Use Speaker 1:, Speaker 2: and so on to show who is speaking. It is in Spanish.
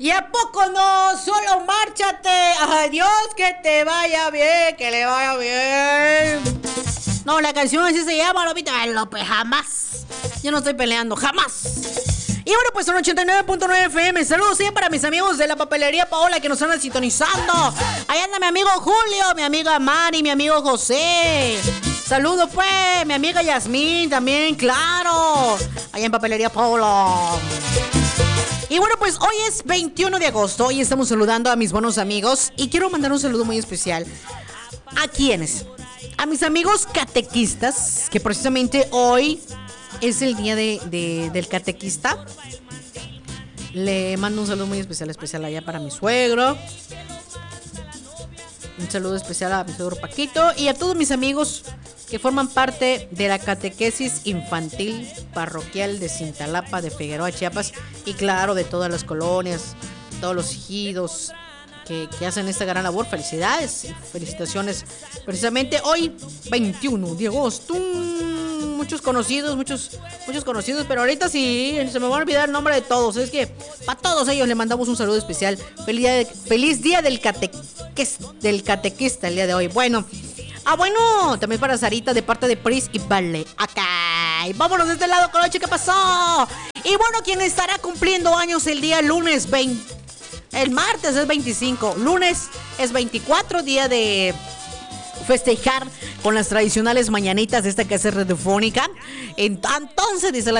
Speaker 1: ¿Y a poco no? Solo márchate. Ay, Dios, que te vaya bien, que le vaya bien. No, la canción así se llama, Lopita López, jamás. Yo no estoy peleando, jamás. Y bueno, pues son 89.9 FM. Saludos para mis amigos de la papelería Paola que nos están sintonizando. Ahí anda mi amigo Julio, mi amiga Mari, mi amigo José. Saludos pues, mi amiga Yasmín también, claro. Allá en papelería Paola. Y bueno, pues hoy es 21 de agosto y estamos saludando a mis buenos amigos. Y quiero mandar un saludo muy especial. ¿A quiénes? A mis amigos catequistas, que precisamente hoy es el día del catequista. Le mando un saludo muy especial allá para mi suegro. Un saludo especial a mi suegro Paquito y a todos mis amigos que forman parte de la catequesis infantil parroquial de Cintalapa, de Figueroa, Chiapas, y claro, de todas las colonias, todos los ejidos que hacen esta gran labor. Felicidades y felicitaciones. Precisamente hoy, 21 de agosto. Muchos conocidos, pero ahorita sí se me va a olvidar el nombre de todos. Es que para todos ellos le mandamos un saludo especial. Feliz día del catequista el día de hoy. Bueno, también para Sarita de parte de Pris y Vale. Acá. Y vámonos de este lado, Coloche, ¿qué pasó? Y bueno, quien estará cumpliendo años el día lunes 20. El martes es 25, lunes es 24, día de festejar con las tradicionales mañanitas de esta casa radiofónica. Entonces dice la